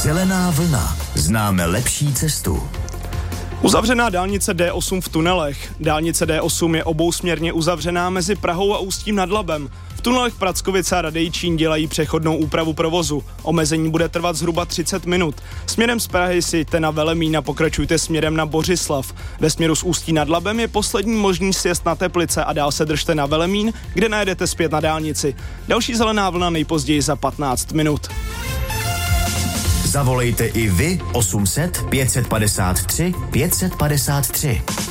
Zelená vlna. Známe lepší cestu. Uzavřená dálnice D8 v tunelech. Dálnice D8 je obousměrně uzavřená mezi Prahou a Ústím nad Labem. V tunelech Prackovice a Radejčín dělají přechodnou úpravu provozu. Omezení bude trvat zhruba 30 minut. Směrem z Prahy si jděte na Velemín a pokračujte směrem na Bořislav. Ve směru z Ústí nad Labem je poslední možný sjezd na Teplice a dál se držte na Velemín, kde najedete zpět na dálnici. Další zelená vlna nejpozději za 15 minut. Zavolejte i vy 800 553 553.